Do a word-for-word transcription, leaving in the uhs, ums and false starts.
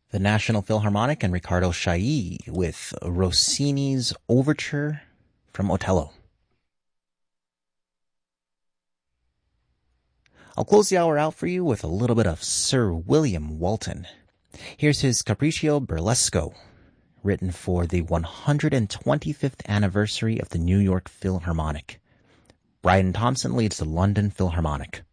The National Philharmonic and Riccardo Chailly with Rossini's Overture from Otello. I'll close the hour out for you with a little bit of Sir William Walton. Here's his Capriccio Burlesco, written for the one hundred twenty-fifth anniversary of the New York Philharmonic. Brian Thompson leads the London Philharmonic.